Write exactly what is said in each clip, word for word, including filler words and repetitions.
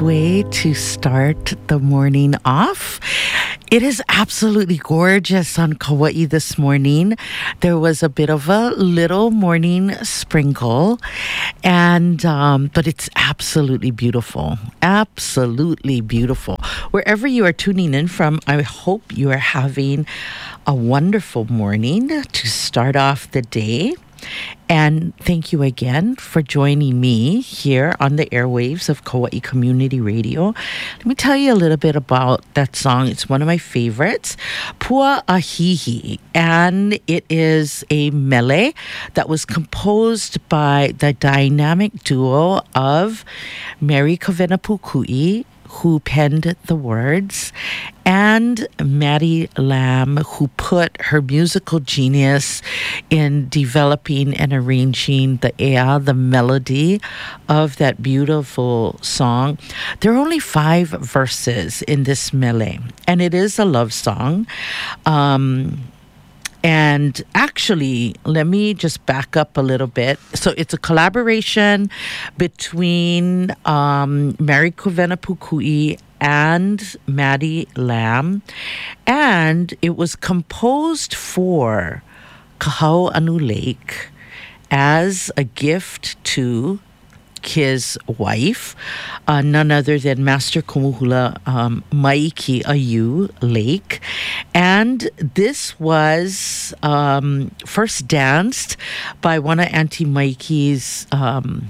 way to start the morning off. It is absolutely gorgeous on Kauai this morning. There was a bit of a little morning sprinkle, and um, but it's absolutely beautiful. Absolutely beautiful. Wherever you are tuning in from, I hope you are having a wonderful morning to start off the day. And thank you again for joining me here on the airwaves of Kauai Community Radio. Let me tell you a little bit about that song. It's one of my favorites, Pua Ahihi. And it is a mele that was composed by the dynamic duo of Mary Kavenapukui, who penned the words, and Maddie Lamb, who put her musical genius in developing and arranging the ea, the melody of that beautiful song. There are only five verses in this mele, and it is a love song. Um... And actually, let me just back up a little bit. So it's a collaboration between um, Mary Kavenapukui and Maddie Lamb. And it was composed for Kahau'anu Lake as a gift to his wife, uh, none other than Master Kumuhula um, Maiki Ayu Lake. And this was um, first danced by one of Auntie Maiki's um,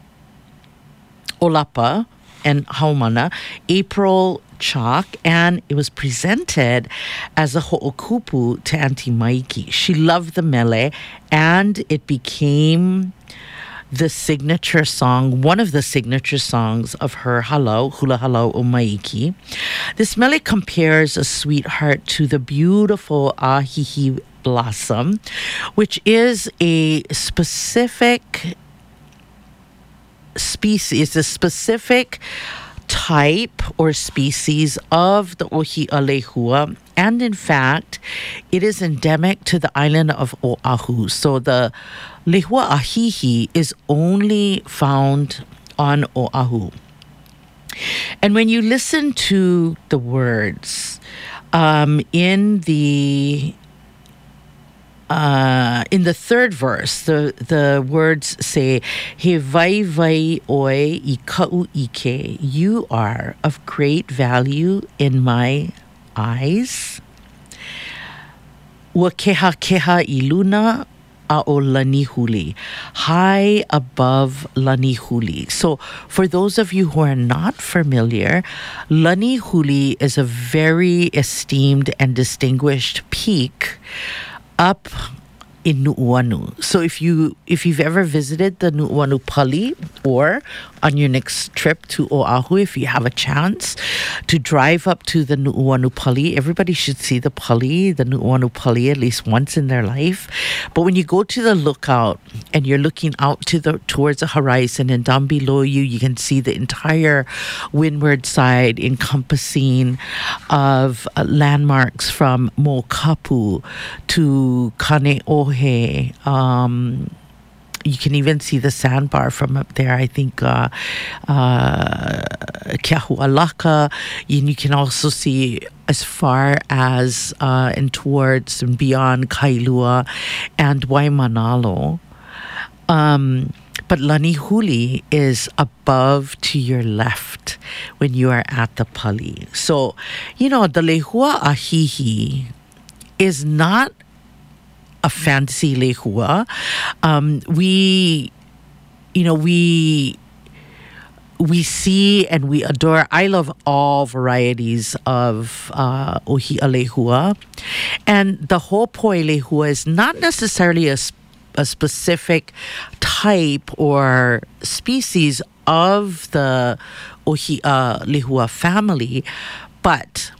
Olapa and Haumana, April Chalk, and it was presented as a ho'okupu to Auntie Maiki. She loved the mele, and it became the signature song, one of the signature songs of her halau, Hula Halau o Maiki. This mele compares a sweetheart to the beautiful ahihi blossom, which is a specific species, a specific type or species of the Ohi'a lehua, and in fact, it is endemic to the island of Oahu. So the lehua ahihi is only found on Oahu. And when you listen to the words um, in the Uh, in the third verse, the, the words say, He vai vai oe I ka'u ike, you are of great value in my eyes. Ua keha keha I luna a o Lanihuli, high above Lanihuli. So for those of you who are not familiar, Lanihuli is a very esteemed and distinguished peak up in Nu'uanu. So if you if you've ever visited the Nu'uanu Pali, or on your next trip to Oahu, if you have a chance to drive up to the Nu'uanu Pali, everybody should see the Pali, the Nu'uanu Pali, at least once in their life. But when you go to the lookout and you're looking out to the towards the horizon, and down below you, you can see the entire windward side encompassing of uh, landmarks from Mokapu to Kane'ohe. Um, you can even see the sandbar from up there. I think uh, uh, Keahualaka. And you can also see as far as uh, and towards and beyond Kailua and Waimanalo. Um, but Lanihuli is above to your left when you are at the Pali. So, you know, the Lehua Ahihi is not a fancy lehua. Um, we, you know, we we see and we adore. I love all varieties of uh, ohi'a lehua, and the hopoi lehua is not necessarily a, a specific type or species of the ohi'a lehua family, but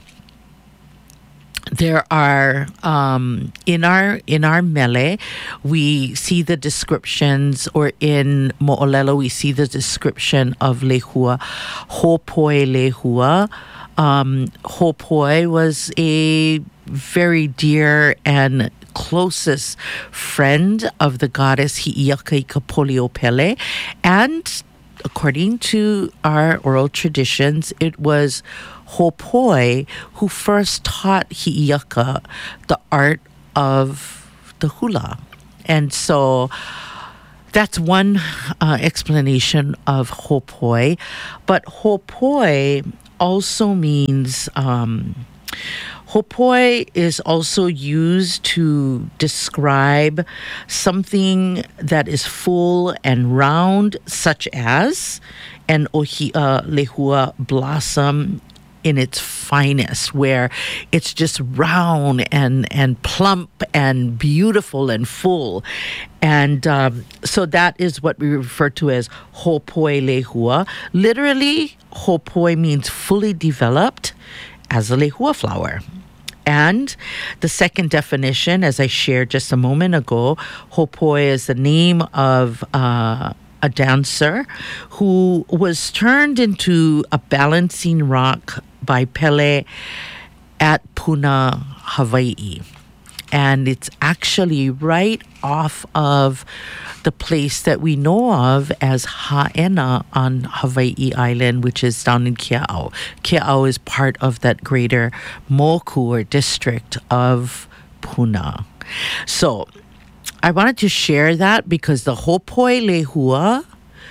there are um, in our in our mele, we see the descriptions, or in Mo'olelo we see the description of lehua, hopoi lehua. Um, hopoi was a very dear and closest friend of the goddess Hi'iakaika Poliopele, and according to our oral traditions, it was Hopoi who first taught Hi'iaka the art of the hula. And so that's one uh, explanation of Hopoi. But Hopoi also means... Um, Hopoi is also used to describe something that is full and round, such as an ohia lehua blossom in its finest, where it's just round and, and plump and beautiful and full. And um, so that is what we refer to as Hopoi lehua. Literally, Hopoi means fully developed as a lehua flower. And the second definition, as I shared just a moment ago, Hopoi is the name of uh, a dancer who was turned into a balancing rock by Pele at Puna, Hawaii. And it's actually right off of the place that we know of as Haena on Hawaii Island, which is down in Kea'au. Kea'au is part of that greater Moku or district of Puna. So I wanted to share that because the Hopoi lehua,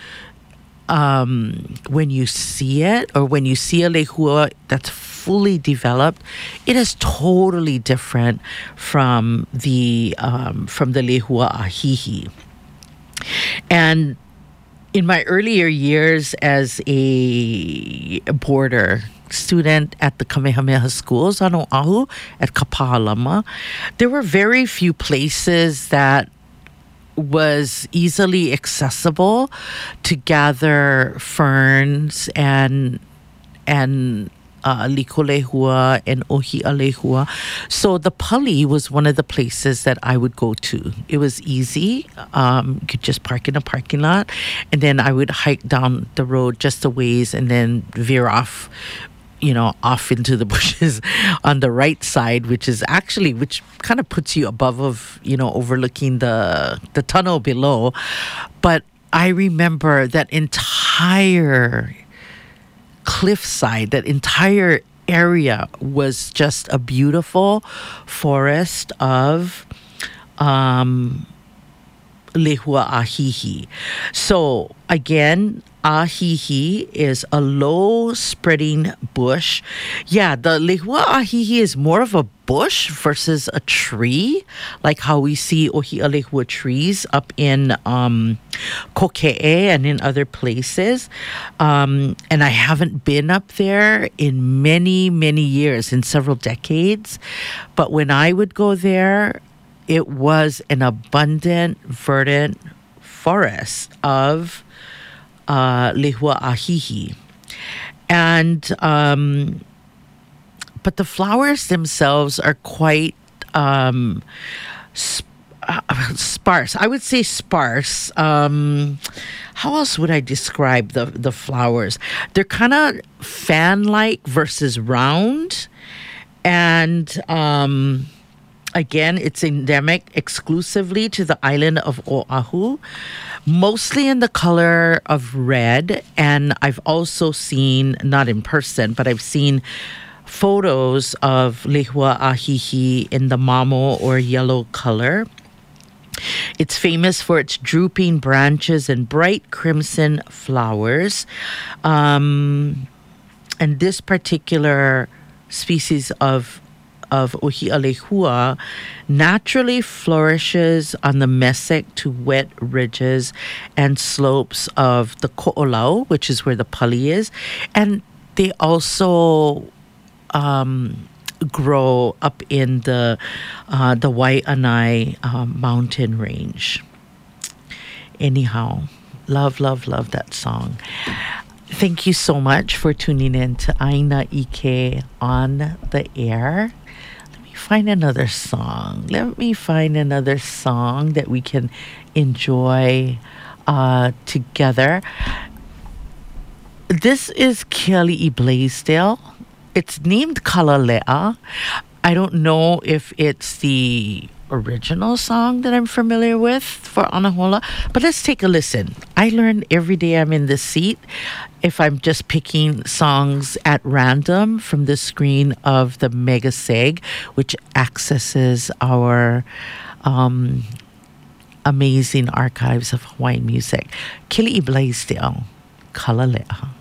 um, when you see it, or when you see a lehua that's fully developed, it is totally different from the um, from the lehua ahihi. And in my earlier years as a boarder student at the Kamehameha schools on Oahu at Kapa'alama, there were very few places that was easily accessible to gather ferns and and uh, likolehua and ohi'alehua. So the Pali was one of the places that I would go to. It was easy. Um, you could just park in a parking lot, and then I would hike down the road just a ways and then veer off, you know, off into the bushes on the right side, which is actually, which kind of puts you above of, you know, overlooking the the tunnel below. But I remember that entire cliffside, that entire area was just a beautiful forest of um, lehua ahihi. So again, ahihi is a low spreading bush. Yeah, the lehua ahihi is more of a bush versus a tree, like how we see ohi'alehua trees up in um, Koke'e and in other places. Um, and I haven't been up there in many, many years, in several decades. But when I would go there, it was an abundant, verdant forest of uh, lehua ahihi. And, um, but the flowers themselves are quite um, sp- uh, sparse. I would say sparse. Um, how else would I describe the, the flowers? They're kind of fan-like versus round. And... Um, Again, it's endemic exclusively to the island of Oahu, mostly in the color of red. And I've also seen, not in person, but I've seen photos of lehua ahihi in the mamo or yellow color. It's famous for its drooping branches and bright crimson flowers. Um, and this particular species of of ohi'alehua naturally flourishes on the mesic to wet ridges and slopes of the Ko'olau, which is where the Pali is. And they also um, grow up in the uh, the Wai'anae um, mountain range. Anyhow, love, love, love that song. Thank you so much for tuning in to Aina Ike on the air. Find another song. Let me find another song that we can enjoy uh, together. This is Keali'i Blaisdell. It's named Kalalea. I don't know if it's the original song that I'm familiar with for Anahola, but let's take a listen. I learn every day I'm in this seat if I'm just picking songs at random from the screen of the Mega Seg, which accesses our um, amazing archives of Hawaiian music. Kili Iblaisdale, Kalalea.